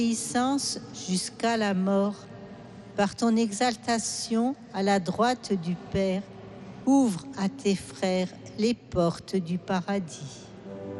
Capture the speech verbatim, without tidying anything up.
obéissance jusqu'à la mort, par ton exaltation à la droite du Père, ouvre à tes frères les portes du paradis.